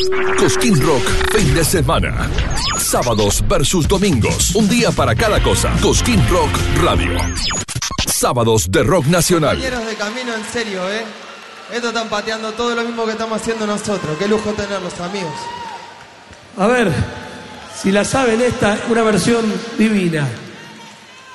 Cosquín Rock, fin de semana. Sábados versus domingos. Un día para cada cosa. Cosquín Rock Radio. Sábados de rock nacional. Compañeros de camino, en serio, Esto están pateando todo lo mismo que estamos haciendo nosotros. Qué lujo tenerlos, amigos. A ver, si la saben, esta, una versión divina.